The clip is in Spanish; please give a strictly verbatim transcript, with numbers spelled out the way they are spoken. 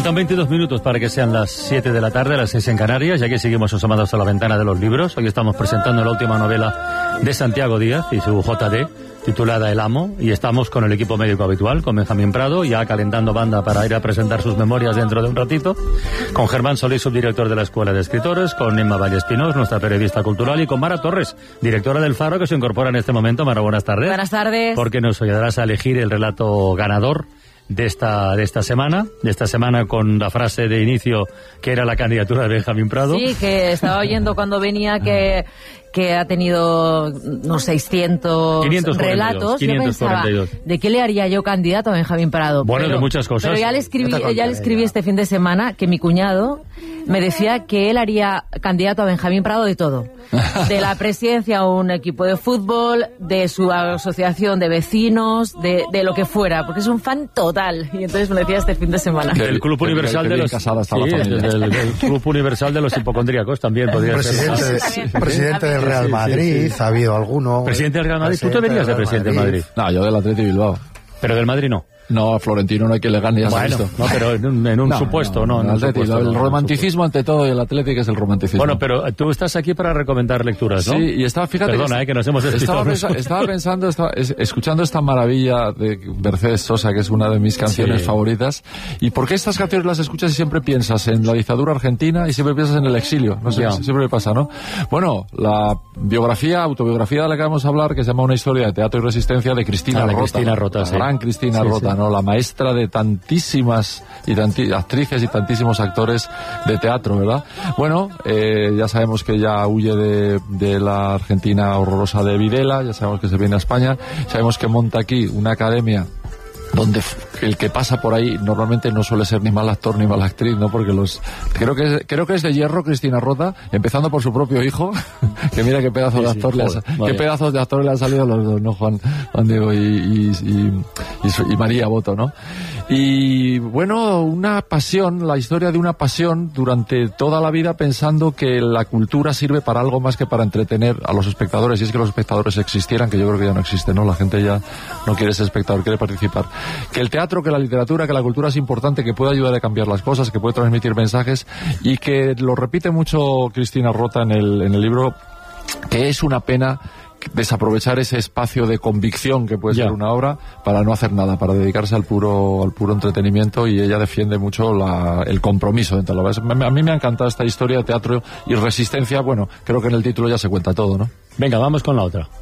Faltan veintidós minutos para que sean las siete de la tarde, las seis en Canarias, y aquí seguimos asomados a la ventana de los libros. Hoy estamos presentando la última novela de Santiago Díaz y su J D, titulada El Amo, y estamos con el equipo médico habitual, con Benjamín Prado, ya calentando banda para ir a presentar sus memorias dentro de un ratito, con Germán Solís, subdirector de la Escuela de Escritores, con Emma Vallespinós, nuestra periodista cultural, y con Mara Torres, directora del Faro, que se incorpora en este momento. Mara, buenas tardes. Buenas tardes. Porque nos ayudarás a elegir el relato ganador de esta de esta semana, de esta semana con la frase de inicio que era la candidatura de Benjamín Prado. Sí, que estaba oyendo cuando venía que, que ha tenido unos seiscientos relatos. quinientos cuarenta y dos. Yo pensaba, ¿de qué le haría yo candidato a Benjamín Prado? Bueno, pero, de muchas cosas. Pero ya le escribí, ya le escribí este fin de semana que mi cuñado me decía que él haría candidato a Benjamín Prado de todo. De la presidencia a un equipo de fútbol, de su asociación de vecinos, de, de lo que fuera, porque es un fan total. Y entonces me decía este fin de semana. Del Club Universal de los casada sí, del, del Club Universal de los hipocondríacos también podría presidente, ser. De, presidente del Real Madrid, sí, sí, sí. Ha habido alguno. Presidente del Real Madrid. ¿Tú te verías de presidente del Madrid? No, yo del Atleti Bilbao. Pero del Madrid no. No, a Florentino no hay que le gane, ya se ha bueno, visto. No, pero en un, en un no, supuesto, no. no. En el, un supuesto, el no, romanticismo ante todo, y el Atlético es el romanticismo. Bueno, pero tú estás aquí para recomendar lecturas, ¿no? Sí, y estaba, fíjate... Perdona, que eh, que nos hemos despistado. Estaba, pensa, estaba pensando, estaba es, escuchando esta maravilla de Mercedes Sosa, que es una de mis canciones sí. favoritas. ¿Y por qué estas canciones las escuchas y siempre piensas en la dictadura argentina y siempre piensas en el exilio? No sé, yeah. siempre me pasa, ¿no? Bueno, la biografía, autobiografía de la que vamos a hablar, que se llama Una historia de teatro y resistencia, de Cristina ah, Rota. Cristina Rota, la sí. gran Cristina sí, Rota, sí. ¿no? La maestra de tantísimas y tanti, actrices y tantísimos actores de teatro, ¿verdad? Bueno, eh, ya sabemos que ella huye de, de la Argentina horrorosa de Videla, ya sabemos que se viene a España, sabemos que monta aquí una academia donde el que pasa por ahí normalmente no suele ser ni mal actor ni mala actriz, ¿no? Porque los creo que es, creo que es de hierro Cristina Rota, empezando por su propio hijo, que mira qué pedazo sí, de actor sí, le ha, qué pedazos de actores le han salido los dos, ¿no? Juan, Juan Diego y, y, y, y, y María Boto, ¿no? Y bueno, una pasión, la historia de una pasión durante toda la vida, pensando que la cultura sirve para algo más que para entretener a los espectadores. Y es que los espectadores existieran, que yo creo que ya no existen, ¿no? La gente ya no quiere ser espectador, quiere participar. Que el teatro, que la literatura, que la cultura es importante, que puede ayudar a cambiar las cosas, que puede transmitir mensajes, y que lo repite mucho Cristina Rota en el, en el libro, que es una pena desaprovechar ese espacio de convicción que puede yeah. ser una obra para no hacer nada, para dedicarse al puro al puro entretenimiento, y ella defiende mucho la, el compromiso dentro de la obra. A mí me ha encantado esta historia de teatro y resistencia. Bueno, creo que en el título ya se cuenta todo, ¿no? Venga, vamos con la otra.